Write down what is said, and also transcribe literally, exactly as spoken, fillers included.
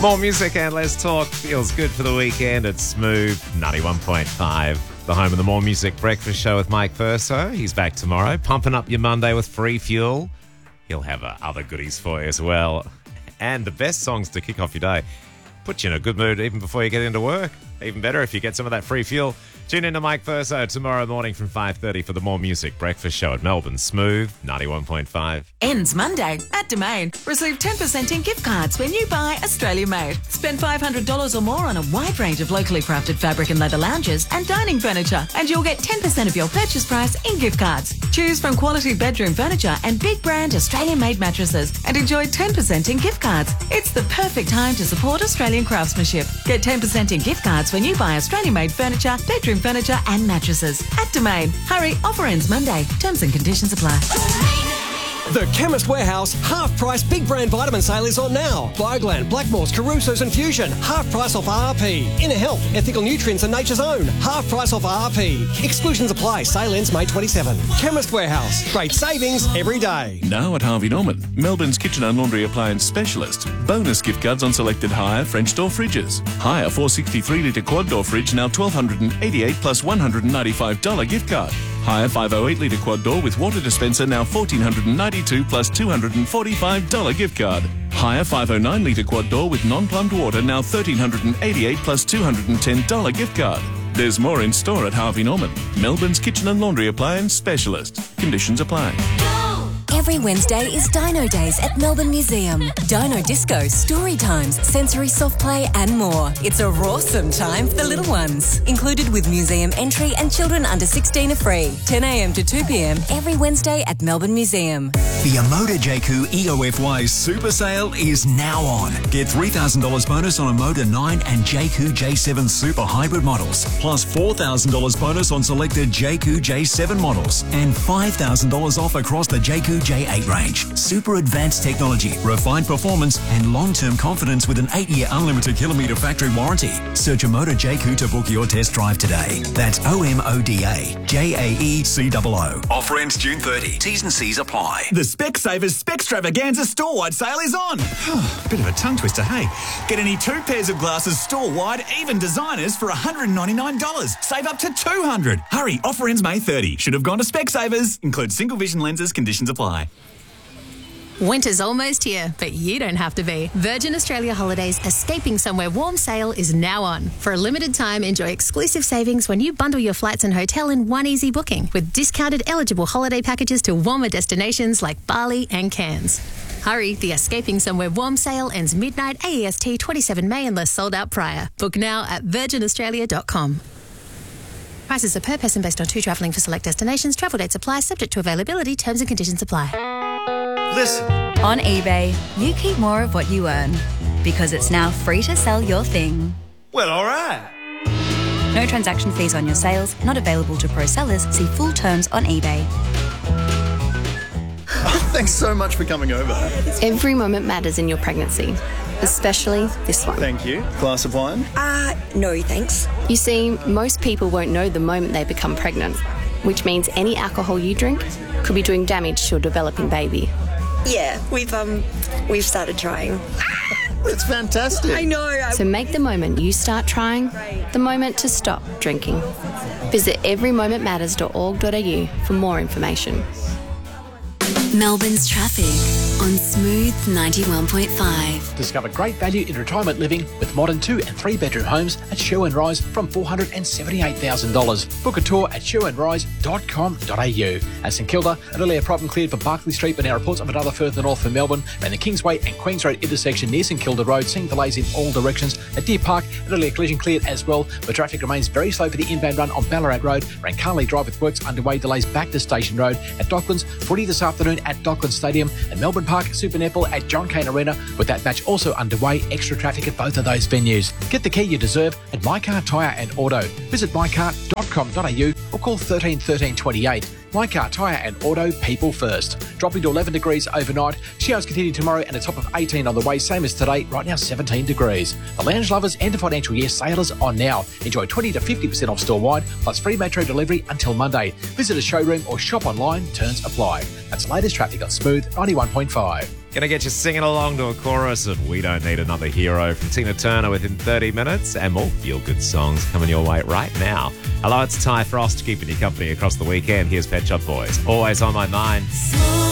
More music and less talk feels good for the weekend. It's Smooth ninety-one point five. The home of the More Music Breakfast Show with Mike Verso. He's back tomorrow, pumping up your Monday with free fuel. He'll have uh, other goodies for you as well. And the best songs to kick off your day. Put you in a good mood even before you get into work. Even better if you get some of that free fuel. Tune in to Mike Verso tomorrow morning from five thirty for the More Music Breakfast Show at Melbourne. Smooth ninety-one point five. Ends Monday at Domain. Receive ten percent in gift cards when you buy Australia Made. Spend five hundred dollars or more on a wide range of locally crafted fabric and leather lounges and dining furniture, and you'll get ten percent of your purchase price in gift cards. Choose from quality bedroom furniture and big brand Australian Made mattresses and enjoy ten percent in gift cards. It's the perfect time to support Australian craftsmanship. Get ten percent in gift cards when you buy Australian Made furniture, bedroom furniture and mattresses at Domain. Hurry, offer ends Monday. Terms and conditions apply. The Chemist Warehouse half-price big brand vitamin sale is on now. Bioglan, Blackmores, Caruso's and Fusion, half price off R P. Inner Health, Ethical Nutrients and Nature's Own, half price off R P. Exclusions apply. Sale ends May twenty-seventh. Chemist Warehouse, great savings every day. Now at Harvey Norman, Melbourne's kitchen and laundry appliance specialist. Bonus gift cards on selected Hire French door fridges. Hire four sixty-three litre quad door fridge now twelve eighty-eight plus one hundred ninety-five dollars gift card. Hire five oh eight litre quad door with water dispenser now fourteen ninety-two plus two hundred forty-five dollars gift card. Hire five oh nine litre quad door with non-plumbed water now thirteen eighty-eight plus two hundred ten dollars gift card. There's more in store at Harvey Norman, Melbourne's kitchen and laundry appliance specialist. Conditions apply. Every Wednesday is Dino Days at Melbourne Museum. Dino Disco, story times, sensory soft play and more. It's a rawsome time for the little ones. Included with museum entry and children under sixteen are free. ten a m to two p m every Wednesday at Melbourne Museum. The Amoda J C U E O F Y Super Sale is now on. Get three thousand dollars bonus on Amoda nine and J C U J seven Super Hybrid models, plus four thousand dollars bonus on selected J C U J seven models, and five thousand dollars off across the J C U J eight range. Super advanced technology, refined performance, and long-term confidence with an eight-year unlimited kilometre factory warranty. Search Amoda J C U to book your test drive today. That's O M O D A J A E C O O. Offer ends June thirtieth. T's and C's apply. The Specsavers Specstravaganza store-wide sale is on. Bit of a tongue twister, hey? Get any two pairs of glasses store-wide, even designers, for one hundred ninety-nine dollars. Save up to two hundred dollars. Hurry, offer ends May thirtieth. Should have gone to Specsavers. Includes single vision lenses, conditions apply. Winter's almost here, but you don't have to be. Virgin Australia Holidays Escaping Somewhere Warm sale is now on. For a limited time, enjoy exclusive savings when you bundle your flights and hotel in one easy booking with discounted eligible holiday packages to warmer destinations like Bali and Cairns. Hurry, the Escaping Somewhere Warm sale ends midnight A E S T twenty-seven May unless sold out prior. Book now at virgin australia dot com. Prices are per person based on two travelling for select destinations. Travel dates apply, subject to availability. Terms and conditions apply. Listen. On eBay, you keep more of what you earn because it's now free to sell your thing. Well, all right. No transaction fees on your sales, not available to pro sellers. See full terms on eBay. Thanks so much for coming over. Every moment matters in your pregnancy, especially this one. Thank you. Glass of wine? Uh, no thanks. You see, most people won't know the moment they become pregnant, which means any alcohol you drink could be doing damage to a developing baby. Yeah, we've um, we've started trying. It's fantastic. I know. So make the moment you start trying the moment to stop drinking. Visit every moment matters dot org dot a u for more information. Melbourne's traffic on Smooth ninety-one point five. Discover great value in retirement living with modern two and three bedroom homes at Sherwin Rise from four hundred seventy-eight thousand dollars. Book a tour at sherwin rise dot com dot a u. At St Kilda, an earlier problem cleared for Barclay Street, but now reports of another further north for Melbourne around the Kingsway and Queens Road intersection near St Kilda Road, seeing delays in all directions. At Deer Park, an earlier collision cleared as well, but traffic remains very slow for the inbound run on Ballarat Road around Carley Drive with works underway, delays back to Station Road. At Docklands, footy this afternoon at Docklands Stadium, and Melbourne Park Super Netball at John Cain Arena, with that match also underway. Extra traffic at both of those venues. Get the key you deserve at My Car Tyre and Auto. Visit my car dot com dot a u or call thirteen thirteen twenty-eight. My Car Tyre and Auto, people first. Dropping to eleven degrees overnight. Showers continue tomorrow and a top of eighteen on the way, same as today. Right now, seventeen degrees. The Lounge Lovers end of financial year sale is on now. Enjoy twenty to fifty percent off store-wide, plus free metro delivery until Monday. Visit a showroom or shop online. Terms apply. That's the latest traffic on Smooth ninety-one point five. Gonna get you singing along to a chorus of We Don't Need Another Hero from Tina Turner within thirty minutes, and more feel-good songs coming your way right now. Hello, it's Ty Frost keeping you company across the weekend. Here's Pet Shop Boys. Always on my mind.